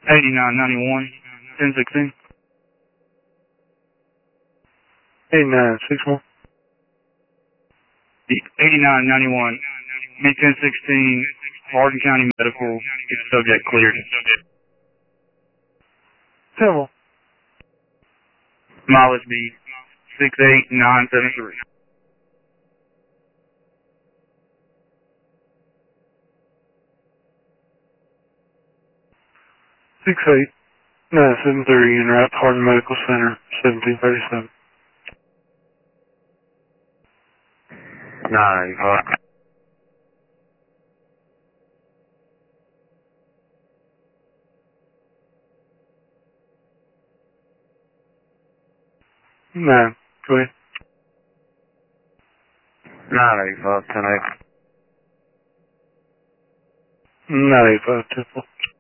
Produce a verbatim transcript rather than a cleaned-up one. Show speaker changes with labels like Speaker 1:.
Speaker 1: eighty-nine ninety-one, ten sixteen.
Speaker 2: eighty-nine six one.
Speaker 1: eighty-nine ninety-one, me ten sixteen, Hardin County Medical, get subject cleared.
Speaker 2: Temple.
Speaker 1: Mileage be six eight nine seven three.
Speaker 2: six eight nine seven three, en route to Hardin Medical Center, seventeen thirty-seven.
Speaker 3: nine eighty-five.
Speaker 2: nine, go ahead.
Speaker 3: nine eighty-five, ten eight.
Speaker 2: nine eighty-five, Temple.